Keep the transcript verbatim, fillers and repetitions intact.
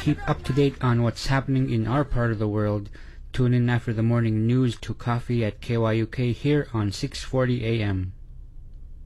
keep up to date on what's happening in our part of the world, tune in after the morning news to coffee at K Y U K here on six forty A M.